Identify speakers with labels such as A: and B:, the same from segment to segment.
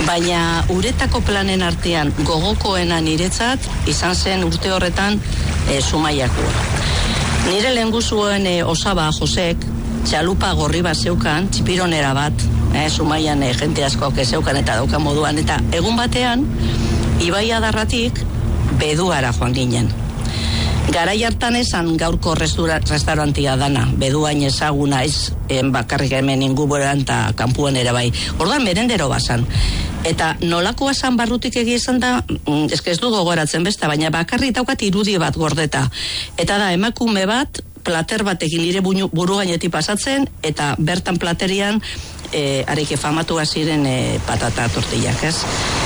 A: baina uretako planen artean gogokoena niretzat izan zen urte horretan Zumaiakoa. Nire lehenguzuen Osaba Josek txalupa gorri bat zeukan, txipironera bat, Zumaian jente askok zeukan eta daukan moduan, eta egun batean Ibai Adarratik Beduara joan ginen. Garai hartan esan gaurko restaurantia dana, Beduain ezaguna ez, bakarrik hemen inguruan eta kanpuan ere bai. Orduan merendero bazan. Eta nolakoa zan barrutik egia esan da, ez du gogoratzen besta, baina bakarrik daukat irudi bat gordeta. Eta da, emakume bat, plater batekin nire buru gainetik pasatzen, eta bertan platerian, areke famatuak ziren patata tortillak, ez?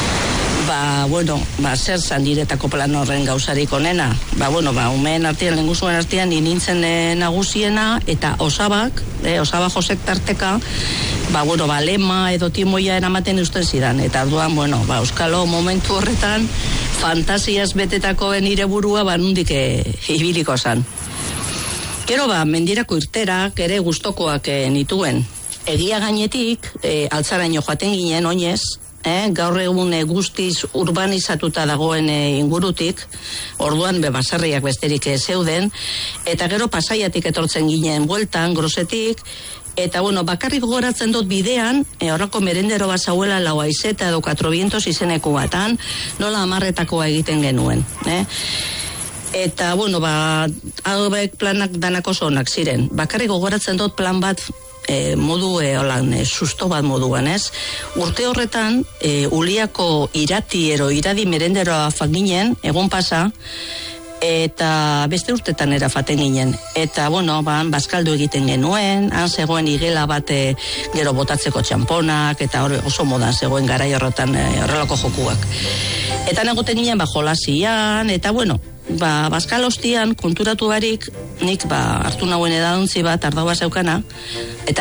A: Zer zan diretako plan horren gauzarik onena? Umeen artean, lehenguzuen artean, nintzen nagusiena, eta Osaba Josek tarteka, lema edo timoia eramaten usten zidan. Eta orduan, Euskalo momentu horretan, fantasiaz betetako nire burua, nundik ibiliko zan. Gero, mendirako irterak ere gustokoak nituen. Egia gainetik, altzaraino joaten ginen, oinez, gaur egun guztiz urbanizatuta dagoen ingurutik, orduan baserriak besterik zeuden, eta gero Pasaiatik etortzen ginen bueltan, Grosetik, eta bakarrik gogoratzen dut bidean, horrako merendero bat zauela Lau Aizeta edo Katrobientos izeneko batan, nola 10-etakoa egiten genuen. Eta, hauek planak danako zonak ziren. Bakarrik gogoratzen dut plan bat modu susto bat moduan, ez? Urte horretan, Uliako iradi merenderoa fan ginen, egun pasa, eta beste urtetan erafaten ginen. Eta, bazkaldu egiten genuen, han zegoen igela bat gero botatzeko txamponak, eta oso modan zegoen garai horretan horrelako jokuak. Eta negoten ginen jolasian, eta bazkal ostian konturatu barik, nik hartu nahuen edaduntzi bat ardaua zeukana, eta